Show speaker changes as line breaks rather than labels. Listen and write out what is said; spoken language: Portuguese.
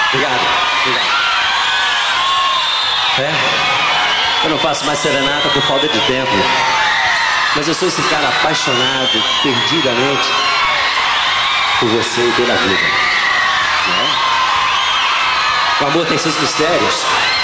Obrigado, obrigado. Eu não faço mais serenata por falta de tempo. Mas eu sou esse cara apaixonado, perdidamente, por você e pela vida. O amor tem seus mistérios.